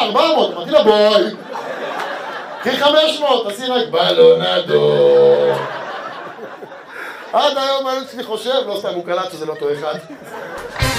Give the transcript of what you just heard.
400, אמרתי לה בואי. קחי 500, תעשי רק בלונדו. עד היום אני חושב, לא סתם הוא קלט שזה לא אותו אחד.